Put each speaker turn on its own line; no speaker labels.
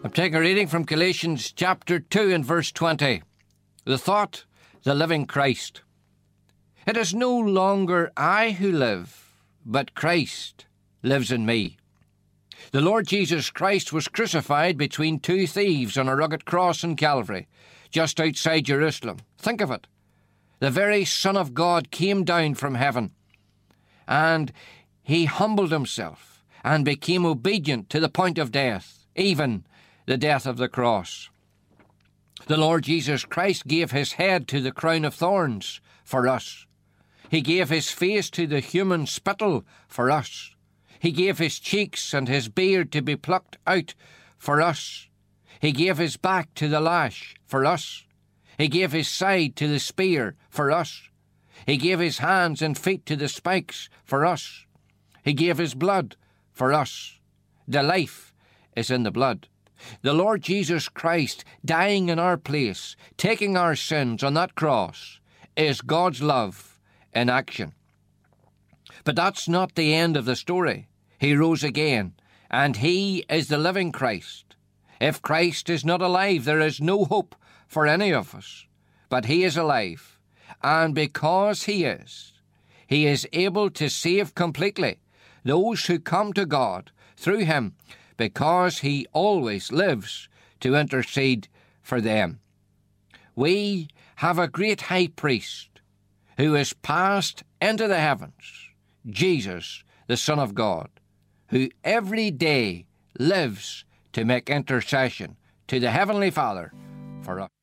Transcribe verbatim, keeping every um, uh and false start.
I'm taking a reading from Galatians chapter two and verse twenty. The thought, the living Christ. It is no longer I who live, but Christ lives in me. The Lord Jesus Christ was crucified between two thieves on a rugged cross in Calvary, just outside Jerusalem. Think of it. The very Son of God came down from heaven, and he humbled himself and became obedient to the point of death, even the death of the cross. The Lord Jesus Christ gave his head to the crown of thorns for us. He gave his face to the human spittle for us. He gave his cheeks and his beard to be plucked out for us. He gave his back to the lash for us. He gave his side to the spear for us. He gave his hands and feet to the spikes for us. He gave his blood for us. The life is in the blood. The Lord Jesus Christ dying in our place, taking our sins on that cross, is God's love in action. But that's not the end of the story. He rose again, and he is the living Christ. If Christ is not alive, there is no hope for any of us. But he is alive, and because he is, he is able to save completely those who come to God through him, because he always lives to intercede for them. We have a great high priest who is passed into the heavens, Jesus, the Son of God, who every day lives to make intercession to the Heavenly Father for us.